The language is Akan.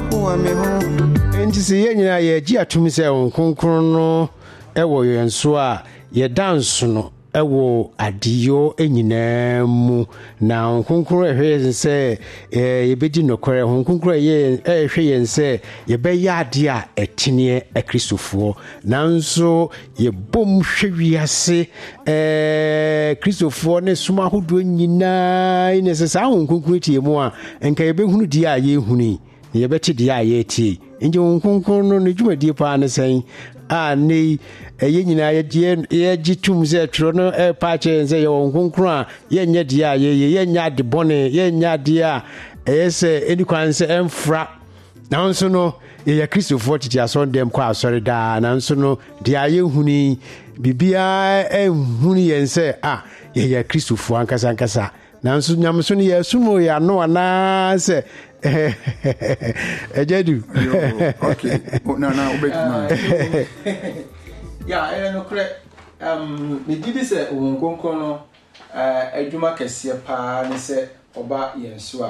wa me ho enti se ye nyina ye gi atumi se nkonkron no ewo yenso a ye dance no ewo adiyo enyina mu na nkonkron ehwe se ye bedi nokore nkonkron ye ehwe yense ye be yade a etine ekristofo nanso ye bom hwewiase kristofo ne suma hodo nyina ine se sa nkonkron tie mu a enka ye be hunu di a ye huni ye beti di a ye tie enje nkonkron no ne dwumadi pa ne sen a ne ye nyina ye gitum ze twro no pa che ze ye nkonkron a ye nya di a ye nya de bone ye nya di a se eni kwan se emfra nanso no ye kristofo titi asondem kwa asori da nanso no di a ye huni bibia huni yense ye kristofo ankasa nanso nyamso ne ye sumo ya no ana se ejedu okay na obetuma ya no kre me didi se wonkonkon no adwuma kese pa ne se oba yenso